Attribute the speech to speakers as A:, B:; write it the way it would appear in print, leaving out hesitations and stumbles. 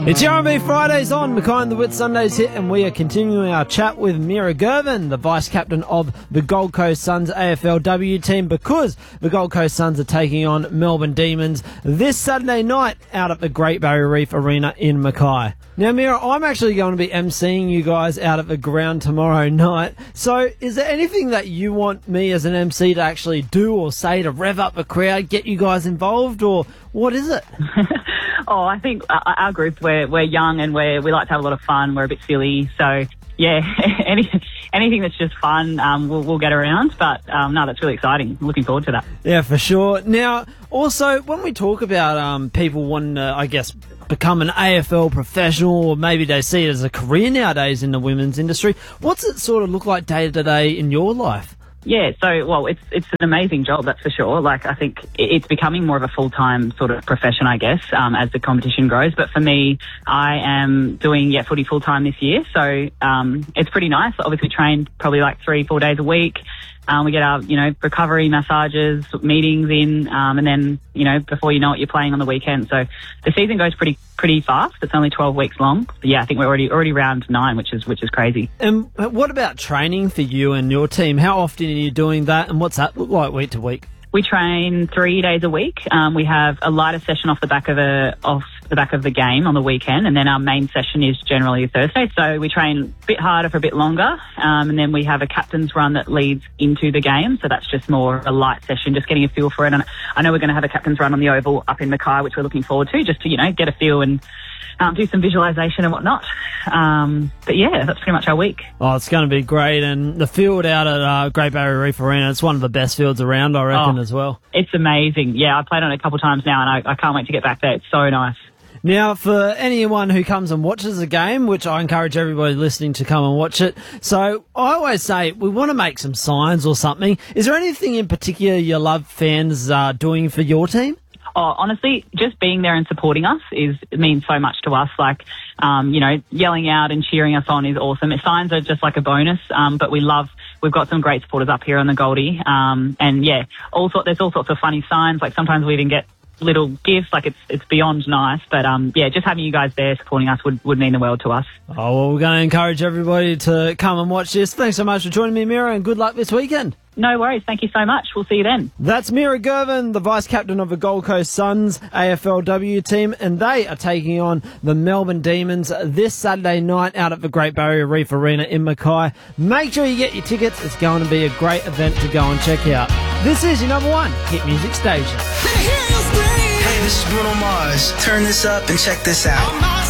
A: It's R&B Fridays on Mackay and the Wit Sundays hit, and we are continuing our chat with Mira Gervin, the vice-captain of the Gold Coast Suns AFLW team, because the Gold Coast Suns are taking on Melbourne Demons this Saturday night out at the Great Barrier Reef Arena in Mackay. Now, Mira, I'm actually going to be emceeing you guys out at the ground tomorrow night. So is there anything that you want me as an MC to actually do or say to rev up the crowd, get you guys involved, or what is it?
B: Oh, I think our group, we're young and we like to have a lot of fun. We're a bit silly. So, yeah, anything that's just fun, we'll get around. But, no, that's really exciting. Looking forward to that.
A: Yeah, for sure. Now, also, when we talk about people wanting to, I guess, become an AFL professional, or maybe they see it as a career nowadays in the women's industry, what's it sort of look like day to day in your life?
B: Yeah, so, well, it's an amazing job, that's for sure. Like, I think it's becoming more of a full-time sort of profession, I guess, as the competition grows. But for me, I am doing, footy full-time this year. So, it's pretty nice. Obviously, train probably like 3-4 days a week. We get our, recovery massages, meetings in, and then, before you know it, you're playing on the weekend. So the season goes pretty fast. It's only 12 weeks long. But yeah, I think we're already round 9, which is crazy.
A: And what about training for you and your team? How often are you doing that, and what's that look like week to week?
B: We train 3 days a week. We have a lighter session off the back of the game on the weekend, and then our main session is generally a Thursday. So we train a bit harder for a bit longer, and then we have a captain's run that leads into the game. So that's just more a light session, just getting a feel for it. And I know we're going to have a captain's run on the Oval up in Mackay, which we're looking forward to, just to get a feel and do some visualisation and whatnot. But yeah, that's pretty much our week.
A: Oh, it's going to be great. And the field out at Great Barrier Reef Arena, it's one of the best fields around, I reckon, as well.
B: It's amazing. Yeah, I've played on it a couple of times now, and I can't wait to get back there. It's so nice.
A: Now, for anyone who comes and watches the game, which I encourage everybody listening to come and watch it, so I always say we want to make some signs or something. Is there anything in particular you love fans doing for your team?
B: Oh, honestly, just being there and supporting us means so much to us. Like, yelling out and cheering us on is awesome. Signs are just like a bonus, but we've got some great supporters up here on the Goldie. And yeah, there's all sorts of funny signs. Like sometimes we even get little gifts. Like it's beyond nice. But just having you guys there supporting us would mean the world to us.
A: Oh, well, we're going to encourage everybody to come and watch this. Thanks so much for joining me, Mira, and good luck this weekend.
B: No worries. Thank you so much. We'll see you then.
A: That's Mira Gervin, the vice-captain of the Gold Coast Suns AFLW team, and they are taking on the Melbourne Demons this Saturday night out at the Great Barrier Reef Arena in Mackay. Make sure you get your tickets. It's going to be a great event to go and check out. This is your number one hit music station.
C: Hey, this is Bruno Mars. Turn this up and check this out.